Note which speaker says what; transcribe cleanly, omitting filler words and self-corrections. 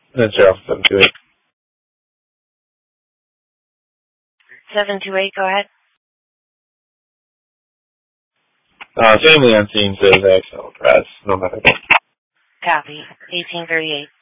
Speaker 1: That's Alpha 728.
Speaker 2: 728, go ahead.
Speaker 1: Family on scene says accidental press. No matter what.
Speaker 2: Copy. 1838.